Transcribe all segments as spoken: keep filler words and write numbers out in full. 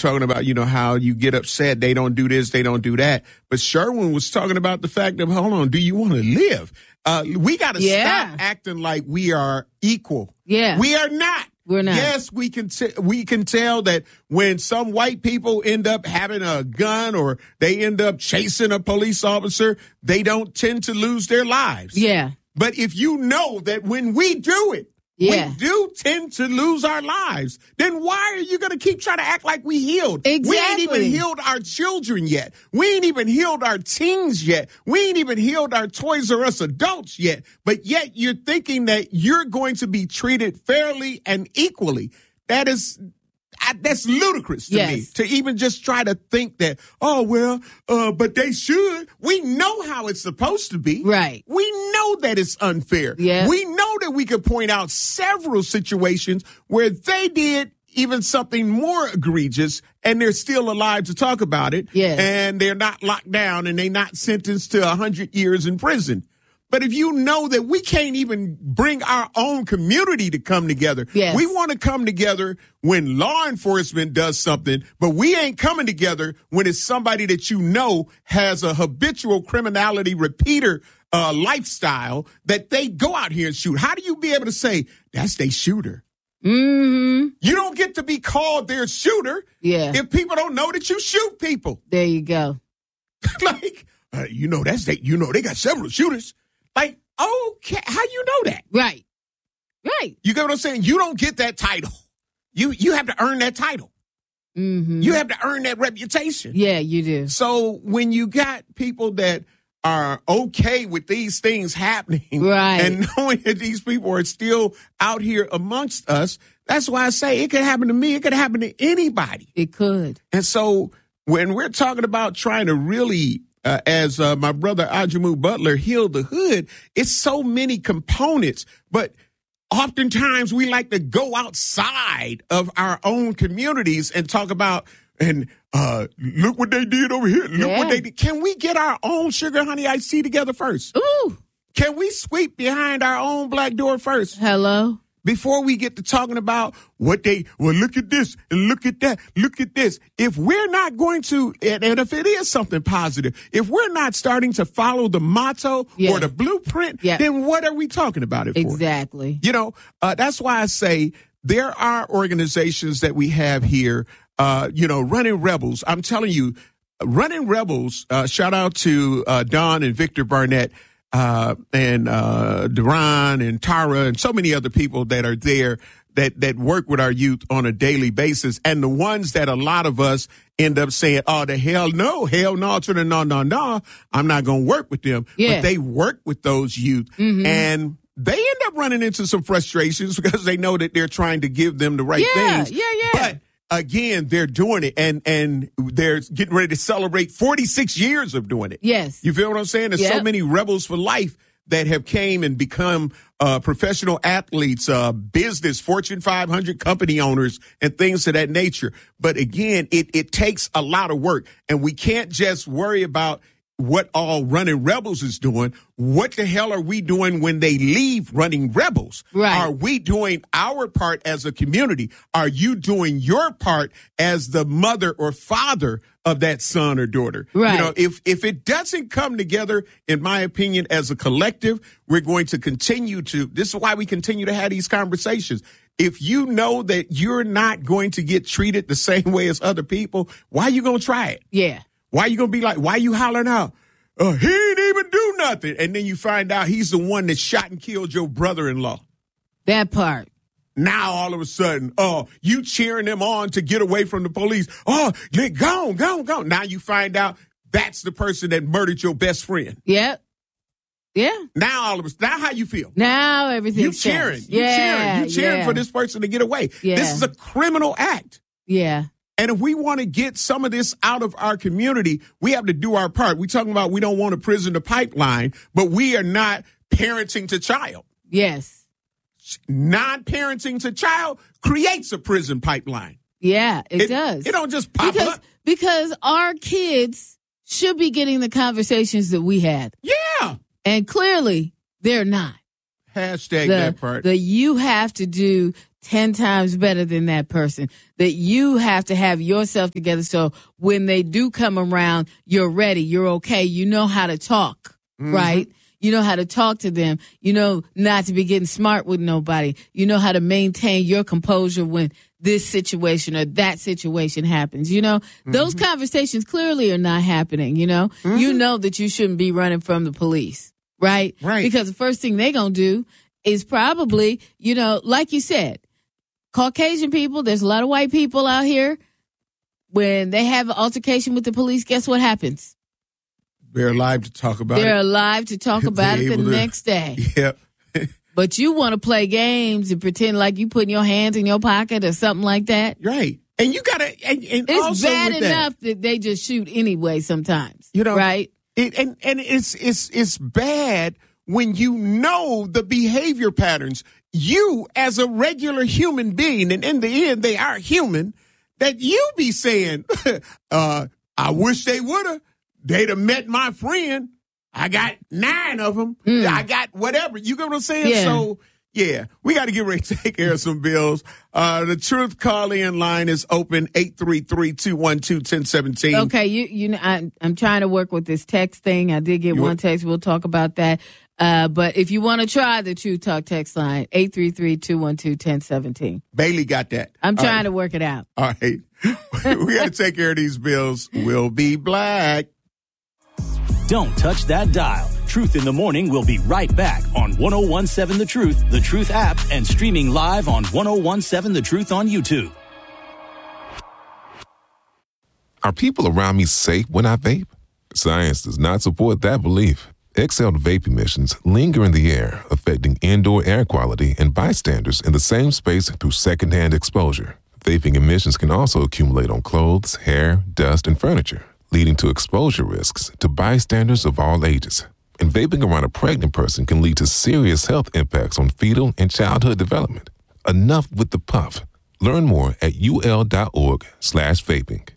talking about, you know, how you get upset. They don't do this. They don't do that. But Sherwin was talking about the fact of, hold on, do you want to live? Uh, we got to yeah. stop acting like we are equal. Yeah. We are not. We're not. Yes, we can t- we can tell that when some white people end up having a gun or they end up chasing a police officer, they don't tend to lose their lives. Yeah. But if you know that when we do it, yeah. we do tend to lose our lives, then why are you going to keep trying to act like we healed? Exactly. We ain't even healed our children yet. We ain't even healed our teens yet. We ain't even healed our Toys R Us adults yet. But yet you're thinking that you're going to be treated fairly and equally. That is... I, that's ludicrous to yes. me to even just try to think that, oh, well, uh, but they should. We know how it's supposed to be. Right. We know that it's unfair. Yeah. We know that we could point out several situations where they did even something more egregious and they're still alive to talk about it. Yeah. And they're not locked down and they're not sentenced to one hundred years in prison. But if you know that we can't even bring our own community to come together, yes. we want to come together when law enforcement does something, but we ain't coming together when it's somebody that you know has a habitual criminality repeater uh, lifestyle that they go out here and shoot. How do you be able to say that's their shooter? Mm-hmm. You don't get to be called their shooter yeah. if people don't know that you shoot people. There you go. like, uh, you know, that's they, you know, they got several shooters. Like, okay, how you know that? Right. Right. You get what I'm saying? You don't get that title. You you have to earn that title. Mm-hmm. You have to earn that reputation. Yeah, you do. So when you got people that are okay with these things happening right. and knowing that these people are still out here amongst us, that's why I say it could happen to me. It could happen to anybody. It could. And so when we're talking about trying to really Uh, as uh, my brother Ajamu Butler healed the hood, it's so many components. But oftentimes we like to go outside of our own communities and talk about, and uh, look what they did over here. Look yeah. what they did. Can we get our own sugar honey iced tea together first? Ooh. Can we sweep behind our own black door first? Hello? Before we get to talking about what they, well, look at this and look at that, look at this. If we're not going to, and, and if it is something positive, if we're not starting to follow the motto yeah. or the blueprint, yeah. then what are we talking about it for? Exactly. You know, uh, that's why I say there are organizations that we have here, uh, you know, Running Rebels. I'm telling you, Running Rebels, uh, shout out to uh, Don and Victor Barnett. Uh, and uh, Duran and Tara and so many other people that are there that that work with our youth on a daily basis. And the ones that a lot of us end up saying, oh, the hell no, hell no, to the no, no, no, I'm not going to work with them. Yeah. But they work with those youth. Mm-hmm. And they end up running into some frustrations because they know that they're trying to give them the right yeah, things. Yeah, yeah, But again, they're doing it, and and they're getting ready to celebrate forty-six years of doing it. Yes. You feel what I'm saying? There's yep. so many rebels for life that have came and become uh, professional athletes, uh, business, Fortune five hundred company owners, and things of that nature. But again, it it takes a lot of work, and we can't just worry about what all Running Rebels is doing. What the hell are we doing when they leave Running Rebels? Right. Are we doing our part as a community? Are you doing your part as the mother or father of that son or daughter? Right. You know, if, if it doesn't come together, in my opinion, as a collective, we're going to continue to, this is why we continue to have these conversations. If you know that you're not going to get treated the same way as other people, why are you going to try it? Yeah. Why you going to be like, why you hollering out? Uh, he ain't even do nothing. And then you find out he's the one that shot and killed your brother-in-law. That part. Now, all of a sudden, oh, you cheering them on to get away from the police. Oh, get gone, gone, gone. Now you find out that's the person that murdered your best friend. Yep. Yeah. Now all of us, now how you feel? Now everything. You cheering. You yeah, cheering. You cheering yeah. for this person to get away. Yeah. This is a criminal act. Yeah. And if we want to get some of this out of our community, we have to do our part. We're talking about we don't want to prison the pipeline, but we are not parenting to child. Yes. Non-parenting to child creates a prison pipeline. Yeah, it, it does. It don't just pop because, up. Because our kids should be getting the conversations that we had. Yeah. And clearly, they're not. Hashtag the, that part. The you have to do ten times better than that person, that you have to have yourself together so when they do come around, you're ready, you're okay, you know how to talk, mm-hmm. right? You know how to talk to them. You know not to be getting smart with nobody. You know how to maintain your composure when this situation or that situation happens. You know, mm-hmm. those conversations clearly are not happening, you know. Mm-hmm. You know that you shouldn't be running from the police, right? Right. Because the first thing they're going to do is probably, you know, like you said, Caucasian people, there's a lot of white people out here. When they have an altercation with the police, guess what happens? They're alive to talk about They're it. They're alive to talk about it the to, next day. Yep. But you want to play games and pretend like you putting your hands in your pocket or something like that. Right. And you got to, and, and it's also bad with enough that, that they just shoot anyway sometimes. You know, right? It, and and it's it's it's bad when you know the behavior patterns. You, as a regular human being, and in the end, they are human, that you be saying, uh, I wish they would have. They'd have met my friend. I got nine of them. Mm. I got whatever. You get what I'm saying? Yeah. So, yeah, we got to get ready to take care of some bills. Uh, the Truth call-in line is open, eight three three, two one two, one oh one seven. Okay, you you know, I, I'm trying to work with this text thing. I did get you one want- text. We'll talk about that. Uh, but if you want to try the Truth Talk text line, eight three three, two one two, one oh one seven. Bailey got that. I'm trying right. to work it out. All right. We got to take care of these bills. We'll be black. Don't touch that dial. Truth in the Morning will be right back on one oh one seven The Truth, The Truth app, and streaming live on one oh one seven The Truth on YouTube. Are people around me safe when I vape? Science does not support that belief. Exhaled vape emissions linger in the air, affecting indoor air quality and bystanders in the same space through secondhand exposure. Vaping emissions can also accumulate on clothes, hair, dust, and furniture, leading to exposure risks to bystanders of all ages. And vaping around a pregnant person can lead to serious health impacts on fetal and childhood development. Enough with the puff. Learn more at ul.org slash vaping.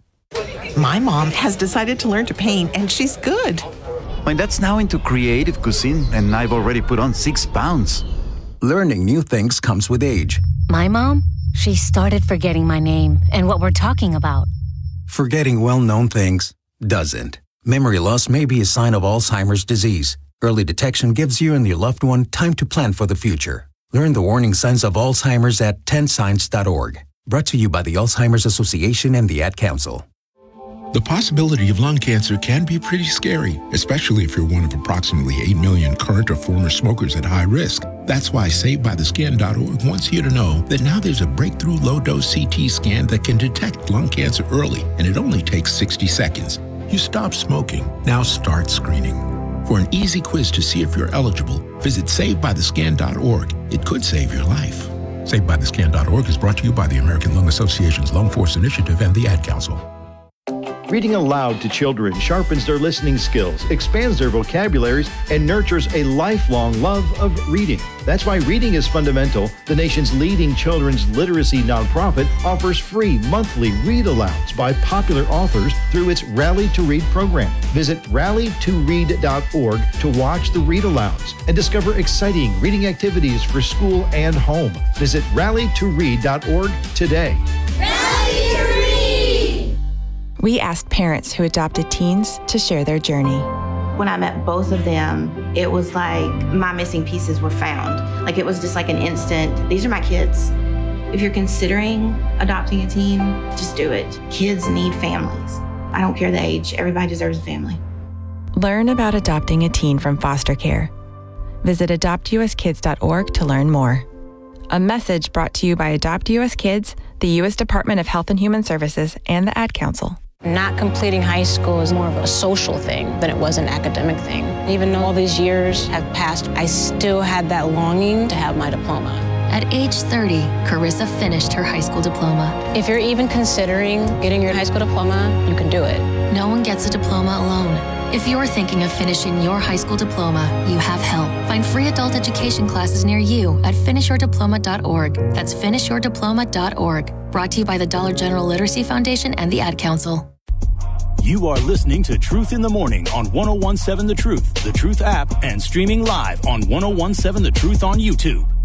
My mom has decided to learn to paint, and she's good. My dad's now into creative cuisine, and I've already put on six pounds. Learning new things comes with age. My mom, she started forgetting my name and what we're talking about. Forgetting well-known things doesn't. Memory loss may be a sign of Alzheimer's disease. Early detection gives you and your loved one time to plan for the future. Learn the warning signs of Alzheimer's at ten signs dot org. Brought to you by the Alzheimer's Association and the Ad Council. The possibility of lung cancer can be pretty scary, especially if you're one of approximately eight million current or former smokers at high risk. That's why Saved By The Skin dot org wants you to know that now there's a breakthrough low-dose C T scan that can detect lung cancer early, and it only takes sixty seconds. You stop smoking, now start screening. For an easy quiz to see if you're eligible, visit Saved By The Skin dot org. It could save your life. Saved By The Skin dot org is brought to you by the American Lung Association's Lung Force Initiative and the Ad Council. Reading aloud to children sharpens their listening skills, expands their vocabularies, and nurtures a lifelong love of reading. That's why Reading is Fundamental, the nation's leading children's literacy nonprofit, offers free monthly read-alouds by popular authors through its Rally to Read program. Visit rally to read dot org to watch the read-alouds and discover exciting reading activities for school and home. Visit rally to read dot org today. Rally to Read! We asked parents who adopted teens to share their journey. When I met both of them, it was like my missing pieces were found. Like it was just like an instant, these are my kids. If you're considering adopting a teen, just do it. Kids need families. I don't care the age, everybody deserves a family. Learn about adopting a teen from foster care. Visit adopt u s kids dot org to learn more. A message brought to you by Adopt U S Kids, the U S Department of Health and Human Services, and the Ad Council. Not completing high school is more of a social thing than it was an academic thing. Even though all these years have passed, I still had that longing to have my diploma. At age thirty, Carissa finished her high school diploma. If you're even considering getting your high school diploma, you can do it. No one gets a diploma alone. If you're thinking of finishing your high school diploma, you have help. Find free adult education classes near you at finish your diploma dot org. That's finish your diploma dot org. Brought to you by the Dollar General Literacy Foundation and the Ad Council. You are listening to Truth in the Morning on one oh one seven The Truth, The Truth app, and streaming live on one oh one seven The Truth on YouTube.